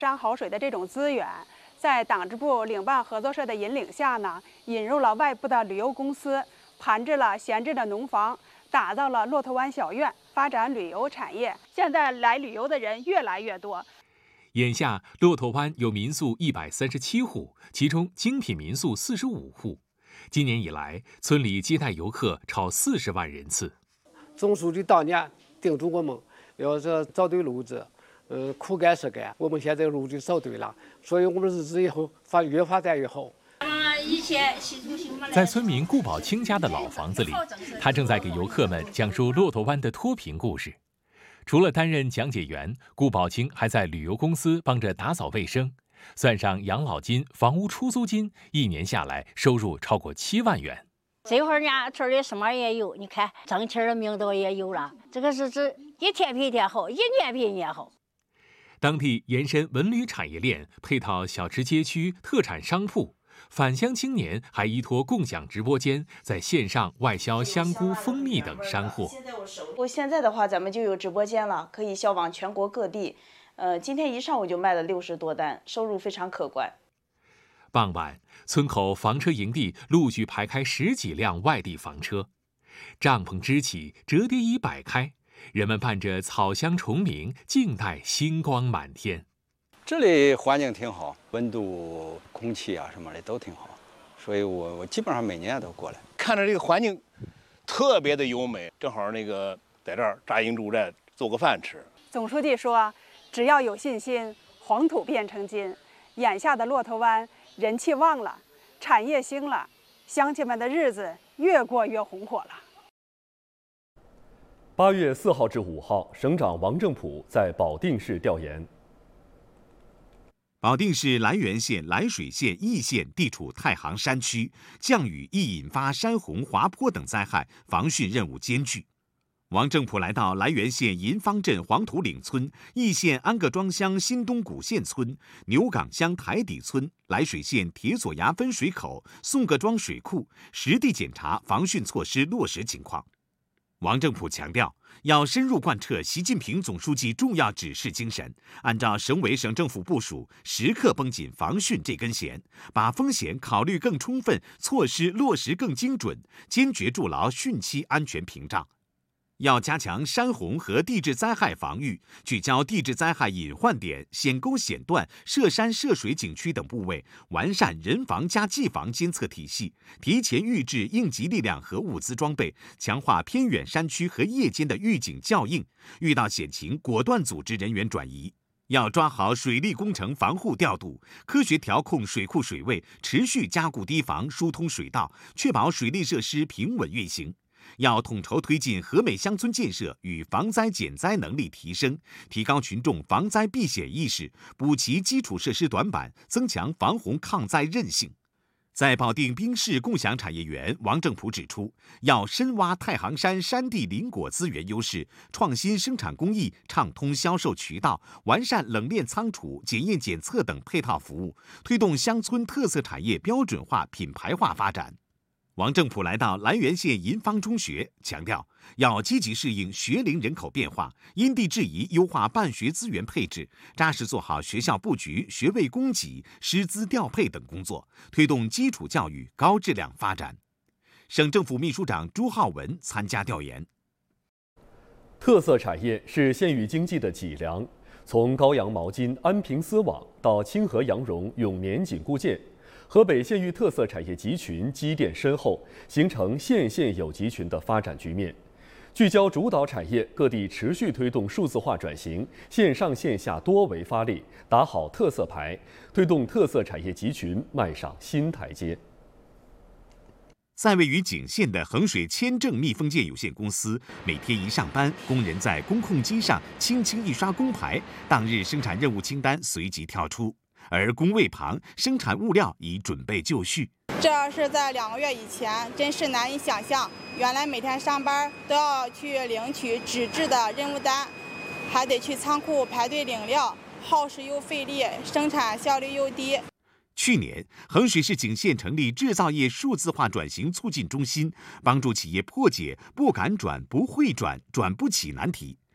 山好水的这种资源，在党支部领办合作社的引领下呢，引入了外部的旅游公司，盘置了闲置的农房，打造了骆驼湾小院，发展旅游产业。现在来旅游的人越来越多。 眼下，骆驼湾有民宿137户，其中精品民宿45户。今年以来，村里接待游客超40万人次。 总书记当年叮嘱我们，要是找对路子，苦干实干。我们现在路子找对了，所以我们日子以后越发展越好。 在村民顾宝清家的老房子里，他正在给游客们讲述骆驼湾的脱贫故事。除了担任讲解员，顾宝清还在旅游公司帮着打扫卫生，算上养老金、房屋出租金，一年下来收入超过7万元。 这会儿呢，村里什么也有，你看挣钱的命都也有了，这个是指一天比一天好，一年比一年好。 当地延伸文旅产业链，配套小吃街区、特产商铺。返乡青年还依托共享直播间，在线上外销香菇、蜂蜜等山货。 现在的话，咱们就有直播间了，可以销往全国各地。今天一上午就卖了60多单，收入非常可观。 傍晚，村口房车营地陆续排开10几辆外地房车，帐篷支起，折叠椅摆开，人们伴着草香虫鸣，静待星光满天。 这里环境挺好，温度、空气啊什么的都挺好，所以我基本上每年都过来。 看着这个环境特别的优美，正好在这儿扎营驻寨，做个饭吃。 总书记说，只要有信心，黄土变成金。眼下的骆驼湾人气旺了，产业兴了，乡亲们的日子越过越红火了。 8月4号至5号，省长王正普在保定市调研。 保定市涞源县、涞水县、易县地处太行山区，降雨易引发山洪、滑坡等灾害，防汛任务艰巨。王正普来到涞源县银方镇黄土岭村、易县安各庄乡新东古县村、牛岗乡台底村、涞水县铁索崖分水口、宋各庄水库，实地检查防汛措施落实情况。王正普强调，要深入贯彻习近平总书记重要指示精神，按照省委省政府部署，时刻绷紧防汛这根弦，把风险考虑更充分，措施落实更精准，坚决筑牢汛期安全屏障。要加强山洪和地质灾害防御，聚焦地质灾害隐患点、险沟险段、涉山涉水景区等部位，完善人防加技防监测体系，提前预置应急力量和物资装备，强化偏远山区和夜间的预警校应，遇到险情果断组织人员转移。要抓好水利工程防护调度，科学调控水库水位，持续加固堤防、疏通水道，确保水利设施平稳运行。要统筹推进和美乡村建设与防灾减灾能力提升，提高群众防灾避险意识，补齐基础设施短板，增强防洪抗灾韧性。在保定冰室共享产业园，王正普指出，要深挖太行山山地林果资源优势，创新生产工艺，畅通销售渠道，完善冷链仓储、检验检测等配套服务，推动乡村特色产业标准化、品牌化发展。王正普来到涞源县银方中学，强调要积极适应学龄人口变化，因地制宜优化办学资源配置，扎实做好学校布局、学位供给、师资调配等工作，推动基础教育高质量发展。省政府秘书长朱浩文参加调研。 特色产业是县域经济的脊梁，从高阳毛巾、安平丝网到清河羊绒、永年紧固件。河北县域特色产业集群积淀深厚，形成县县有集群的发展局面。聚焦主导产业，各地持续推动数字化转型，线上线下多维发力，打好特色牌，推动特色产业集群迈上新台阶。 在位于景县的衡水千正密封件有限公司，每天一上班，工人在工控机上轻轻一刷工牌，当日生产任务清单随即跳出。而工位旁，生产物料已准备就绪。 这要是在2个月以前，真是难以想象。原来每天上班都要去领取纸质的任务单，还得去仓库排队领料，耗时又费力，生产效率又低。 去年，衡水市景县成立制造业数字化转型促进中心，帮助企业破解不敢转、不会转、转不起难题。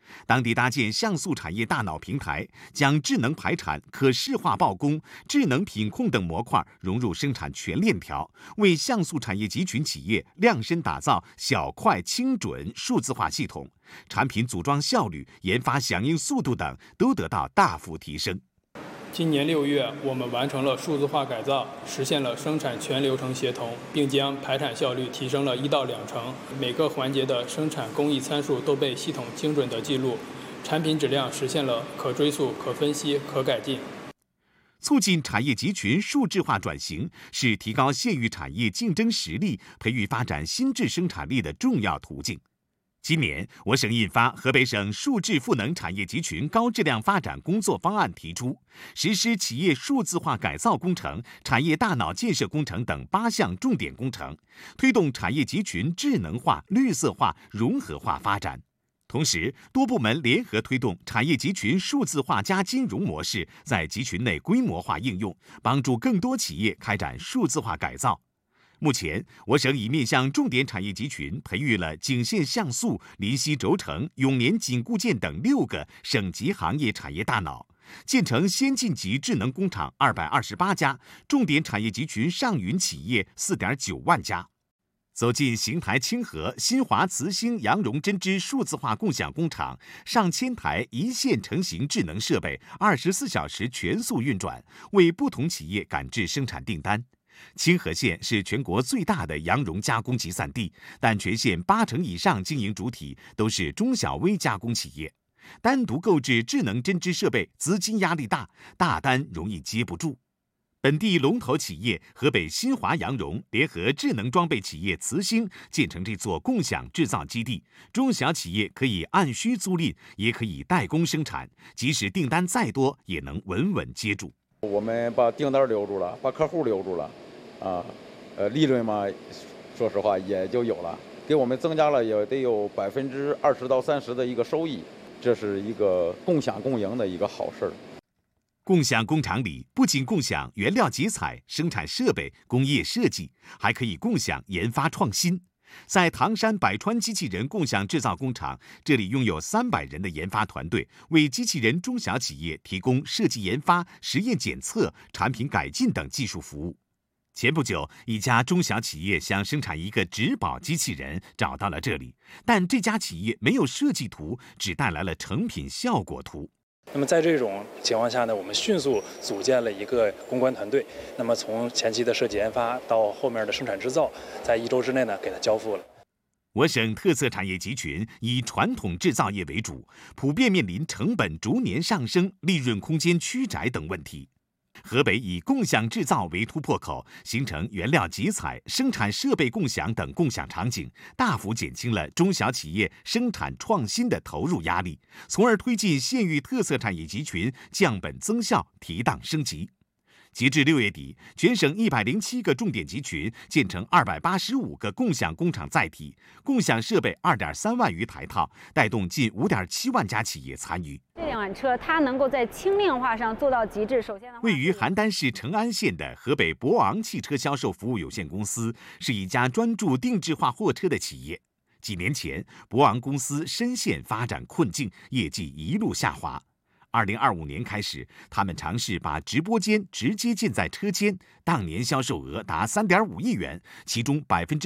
当地搭建像素产业大脑平台，将智能排产、可视化报工、智能品控等模块融入生产全链条，为像素产业集群企业量身打造小、快、精准数字化系统，产品组装效率、研发响应速度等都得到大幅提升。 今年6月，我们完成了数字化改造，实现了生产全流程协同，并将排产效率提升了1到2成。每个环节的生产工艺参数都被系统精准地记录，产品质量实现了可追溯、可分析、可改进。 促进产业集群数质化转型是提高县域产业竞争实力、培育发展新质生产力的重要途径。今年，我省印发《河北省数质赋能产业集群高质量发展工作方案》，提出实施企业数字化改造工程、产业大脑建设工程等8项重点工程，推动产业集群智能化、绿色化、融合化发展。同时，多部门联合推动产业集群数字化加金融模式在集群内规模化应用，帮助更多企业开展数字化改造。目前，我省已面向重点产业集群培育了景县像素、临溪轴承、永年紧固件等6个省级行业产业大脑，建成先进级智能工厂228家，重点产业集群上云企业4.9万家。走进邢台清河新华磁兴羊绒针织数字化共享工厂，上千台一线成型智能设备24小时全速运转，为不同企业赶制生产订单。清河县是全国最大的羊绒加工集散地，但全县80%以上经营主体都是中小微加工企业，单独购置智能针织设备资金压力大，大单容易接不住。本地龙头企业河北新华羊绒联合智能装备企业磁兴建成这座共享制造基地，中小企业可以按需租赁，也可以代工生产，即使订单再多，也能稳稳接住。 我们把订单留住了，把客户留住了，利润嘛，说实话也就有了，给我们增加了也得有20%到30%的一个收益，这是一个共享共赢的一个好事儿。 共享工厂里不仅共享原料集采、生产设备、工业设计，还可以共享研发创新。在唐山百川机器人共享制造工厂，这里拥有300人的研发团队，为机器人中小企业提供设计研发、实验检测、产品改进等技术服务。前不久，一家中小企业想生产一个植保机器人，找到了这里，但这家企业没有设计图，只带来了成品效果图。 那么在这种情况下呢，我们迅速组建了一个攻关团队。那么从前期的设计研发到后面的生产制造，在1周之内呢，给它交付了。 我省特色产业集群以传统制造业为主，普遍面临成本逐年上升、利润空间曲窄等问题。河北以共享制造为突破口，形成原料集采、生产设备共享等共享场景，大幅减轻了中小企业生产创新的投入压力，从而推进县域特色产业集群降本增效、提档升级。截至6月底，全省107个重点集群建成285个共享工厂载体，共享设备2.3万余台套，带动近5.7万家企业参与。 这辆车它能够在轻量化上做到极致。首先， 位于邯郸市成安县的河北博昂汽车销售服务有限公司是一家专注定制化货车的企业。几年前，博昂公司深陷发展困境，业绩一路下滑。2025年开始，他们尝试把直播间直接建在车间，当年销售额达3.5亿元，其中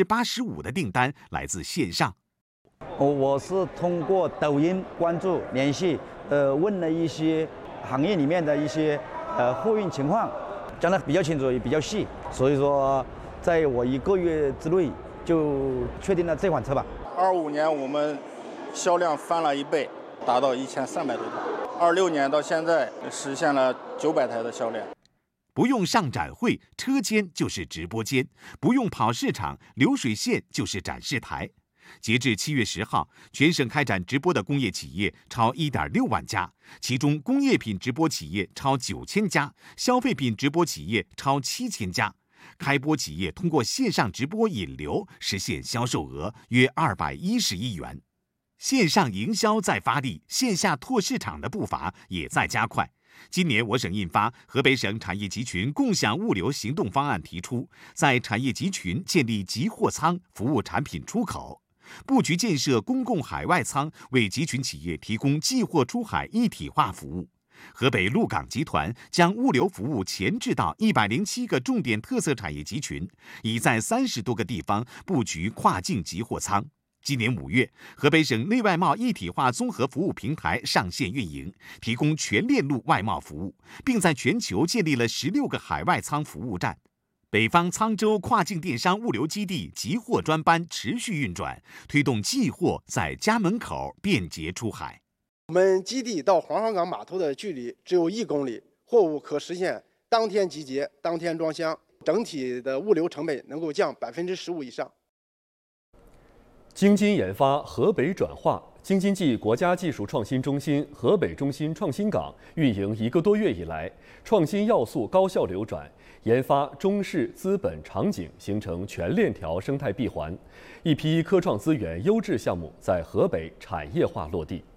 85%的订单来自线上。 我是通过抖音关注联系，问了一些行业里面的一些货运情况，讲得比较清楚也比较细，所以说在我1个月之内就确定了这款车吧。 25年我们销量翻了1倍，达到1300多台。26年到现在实现了900台的销量。 不用上展会，车间就是直播间；不用跑市场，流水线就是展示台。截至7月10号，全省开展直播的工业企业超1.6万家，其中工业品直播企业超9000家，消费品直播企业超7000家。开播企业通过线上直播引流，实现销售额约210亿元。线上营销在发力，线下拓市场的步伐也在加快。今年我省印发《河北省产业集群共享物流行动方案》，提出在产业集群建立集货仓，服务产品出口。 布局建设公共海外仓，为集群企业提供寄货出海一体化服务。河北陆港集团将物流服务前置到107个重点特色产业集群，已在30多个地方布局跨境集货仓。今年5月，河北省内外贸一体化综合服务平台上线运营，提供全链路外贸服务，并在全球建立了16个海外仓服务站。北方沧州跨境电商物流基地集货专班持续运转，推动寄货在家门口便捷出海。 我们基地到黄河港码头的距离只有1公里，货物可实现当天集结、当天装箱，整体的物流成本能够降15%以上。 京津研发，河北转化。京津冀国家技术创新中心河北中心创新港运营1个多月以来，创新要素高效流转，研发中式资本场景形成全链条生态闭环，一批科创资源优质项目在河北产业化落地。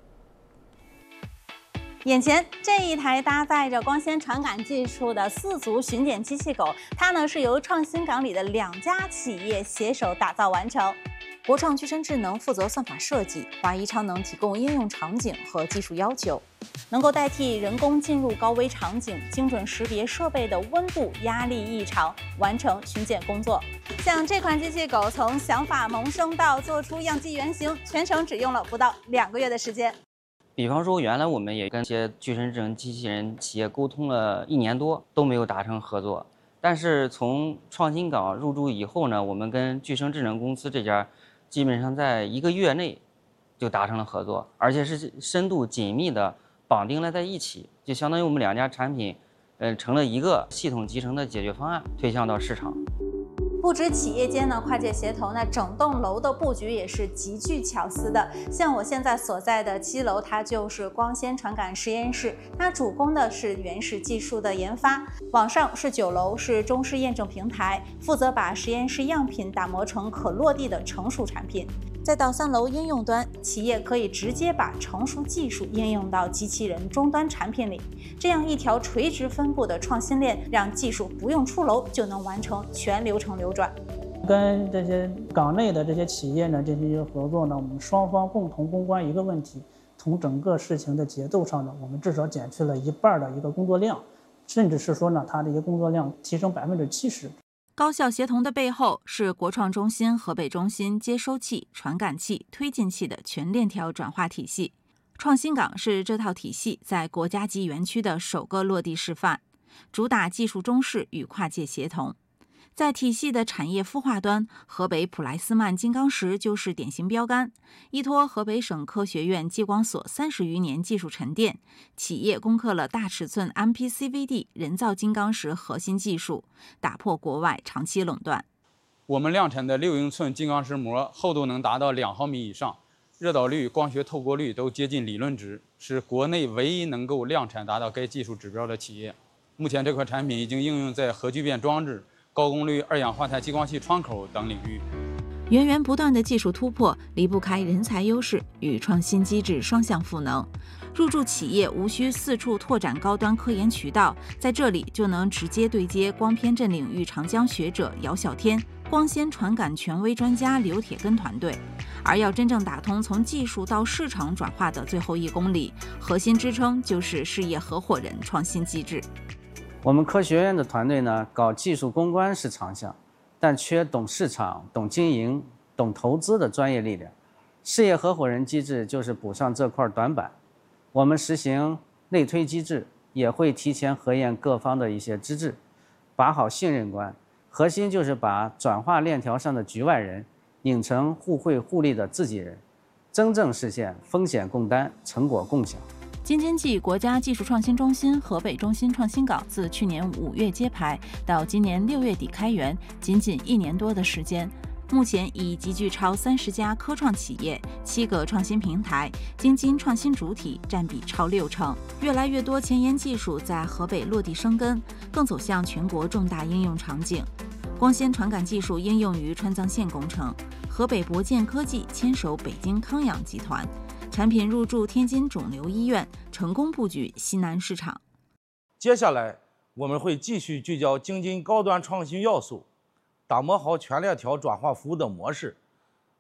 眼前这一台搭载着光纤传感技术的4足巡检机器狗，它呢是由创新港里的2家企业携手打造完成。国创具身智能负责算法设计，华谊超能提供应用场景和技术要求，能够代替人工进入高危场景，精准识别设备的温度、压力异常，完成巡检工作。像这款机器狗，从想法萌生到做出样机原型，全程只用了不到2个月的时间。 比方说，原来我们也跟一些具身智能机器人企业沟通了1年多，都没有达成合作。但是从创新港入驻以后呢，我们跟具身智能公司这家基本上在1个月内就达成了合作，而且是深度紧密的绑定了在一起，就相当于我们2家产品，成了一个系统集成的解决方案，推向到市场。 不止企业间呢跨界协同，那整栋楼的布局也是极具巧思的。像我现在所在的7楼，它就是光纤传感实验室，它主攻的是原始技术的研发。往上是9楼，是中式验证平台，负责把实验室样品打磨成可落地的成熟产品。再到3楼应用端，企业可以直接把成熟技术应用到机器人终端产品里，这样一条垂直分布的创新链，让技术不用出楼就能完成全流程流转。 跟这些港内的这些企业呢进行一个合作呢，我们双方共同攻关一个问题，从整个事情的节奏上呢，我们至少减去了1半的一个工作量，甚至是说呢，它的一个工作量提升70%。 高效协同的背后是国创中心河北中心接收器、传感器、推进器的全链条转化体系。创新港是这套体系在国家级园区的首个落地示范，主打技术中式与跨界协同。在体系的产业孵化端，河北普莱斯曼金刚石就是典型标杆。依托河北省科学院激光所30余年技术沉淀，企业攻克了大尺寸 MPCVD 人造金刚石核心技术，打破国外长期垄断。 我们量产的6英寸金刚石膜厚度能达到2毫米以上，热导率、光学透过率都接近理论值，是国内唯一能够量产达到该技术指标的企业。目前这款产品已经应用在核聚变装置、高功率2氧化钛激光器窗口等领域。 源源不断的技术突破离不开人才优势与创新机制双向赋能。入驻企业无需4处拓展高端科研渠道，在这里就能直接对接光偏振领域长江学者姚小天、光纤传感权威专家刘铁根团队。而要真正打通从技术到市场转化的最后1公里，核心支撑就是事业合伙人创新机制。 我们科学院的团队呢，搞技术攻关是长项，但缺懂市场、懂经营、懂投资的专业力量。事业合伙人机制就是补上这块短板。我们实行内推机制，也会提前核验各方的一些资质，把好信任关。核心就是把转化链条上的局外人拧成互惠互利的自己人，真正实现风险共担、成果共享。 京津冀国家技术创新中心河北中心创新港自去年5月揭牌到今年6月底开园，仅仅1年多的时间，目前已集聚超30家科创企业、7个创新平台，京津创新主体占比超60%。越来越多前沿技术在河北落地生根，更走向全国重大应用场景。光纤传感技术应用于川藏线工程，河北博健科技牵手北京康养集团。产品入驻天津肿瘤医院，成功布局西南市场。 接下来，我们会继续聚焦京津高端创新要素，打磨好全链条转化服务的模式，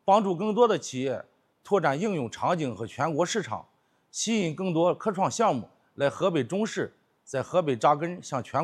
帮助更多的企业拓展应用场景和全国市场，吸引更多科创项目来河北中市，在河北扎根，向全